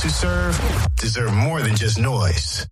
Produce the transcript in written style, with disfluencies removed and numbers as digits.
those who serve deserve more than just noise.